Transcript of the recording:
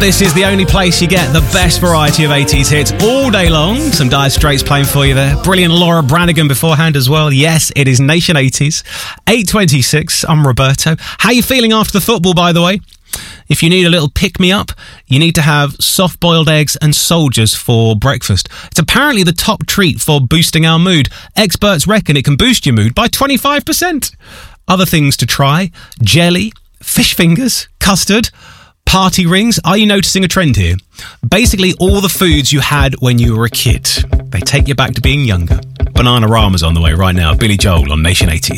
This is the only place you get the best variety of 80s hits all day long. Some Dire Straits playing for you there. Brilliant Laura Branigan beforehand as well. Yes, it is Nation 80s. 8:26, I'm Roberto. How you feeling after the football, by the way? If you need a little pick-me-up, you need to have soft-boiled eggs and soldiers for breakfast. It's apparently the top treat for boosting our mood. Experts reckon it can boost your mood by 25%. Other things to try: jelly, fish fingers, custard, party rings. Are you noticing a trend here? Basically, all the foods you had when you were a kid. They take you back to being younger. Bananarama's on the way right now. Billy Joel on Nation 80s.